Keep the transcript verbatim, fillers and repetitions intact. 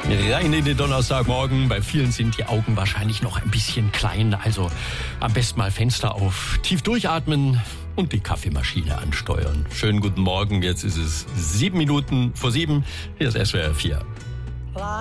Rein in den Donnerstagmorgen. Bei vielen sind die Augen wahrscheinlich noch ein bisschen klein. Also am besten mal Fenster auf, tief durchatmen und die Kaffeemaschine ansteuern. Schönen guten Morgen. Jetzt ist es sieben Minuten vor sieben. Hier ist S W R vier.